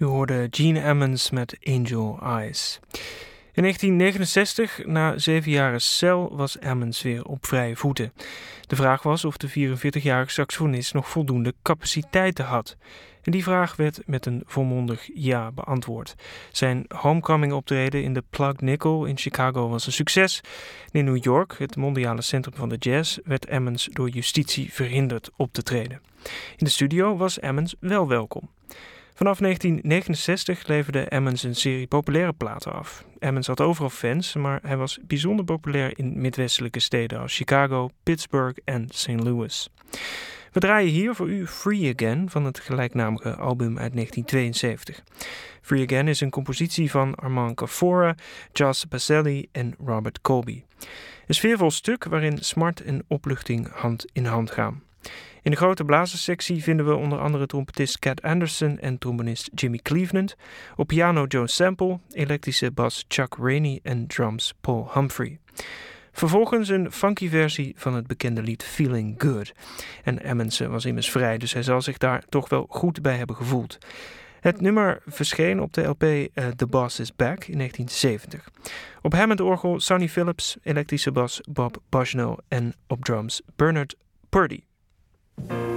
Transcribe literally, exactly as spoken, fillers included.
U hoorde Gene Ammons met Angel Eyes. In negentien negenenzestig, na zeven jaren cel, was Ammons weer op vrije voeten. De vraag was of de vierenveertigjarige saxofonist nog voldoende capaciteiten had. En die vraag werd met een volmondig ja beantwoord. Zijn homecoming optreden in de Plug Nickel in Chicago was een succes. In New York, het mondiale centrum van de jazz, werd Ammons door justitie verhinderd op te treden. In de studio was Ammons wel welkom. Vanaf negentien negenenzestig leverde Ammons een serie populaire platen af. Ammons had overal fans, maar hij was bijzonder populair in midwestelijke steden als Chicago, Pittsburgh en Saint Louis. We draaien hier voor u Free Again van het gelijknamige album uit negentien tweeënzeventig. Free Again is een compositie van Armand Kafora, Jas Pacelli en Robert Colby. Een sfeervol stuk waarin smart en opluchting hand in hand gaan. In de grote blazerssectie vinden we onder andere trompetist Cat Anderson en trombonist Jimmy Cleveland, op piano Joe Sample, elektrische bas Chuck Rainey en drums Paul Humphrey. Vervolgens een funky versie van het bekende lied Feeling Good. En Ammons was immers vrij, dus hij zal zich daar toch wel goed bij hebben gevoeld. Het nummer verscheen op de L P uh, The Boss Is Back in negentien zeventig. Op Hammond-orgel Sonny Phillips, elektrische bas Bob Bushnell en op drums Bernard Purdie.